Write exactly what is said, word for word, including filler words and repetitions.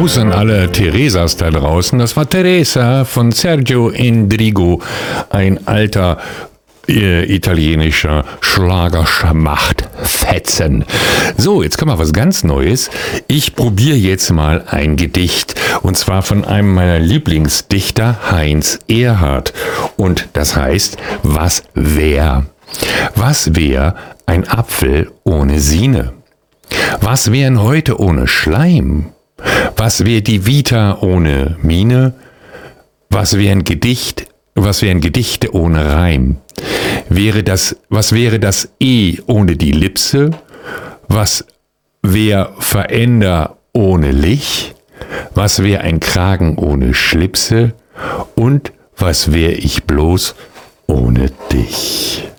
Gruß an alle Theresas da draußen. Das war Teresa von Sergio Endrigo, ein alter äh, italienischer Schlagerschmachtfetzen. So, jetzt kommt mal was ganz Neues. Ich probiere jetzt mal ein Gedicht, und zwar von einem meiner Lieblingsdichter, Heinz Erhardt. Und das heißt, was wär? Was wär ein Apfel ohne Sine? Was wären heute ohne Schleim? Was wär die Vita ohne Mine? Was wären Gedicht, was wären Gedichte ohne Reim? Wäre das, was wäre das E ohne die Lipse? Was wär Veränder ohne Lich? Was wär ein Kragen ohne Schlipse? Und was wär ich bloß ohne dich?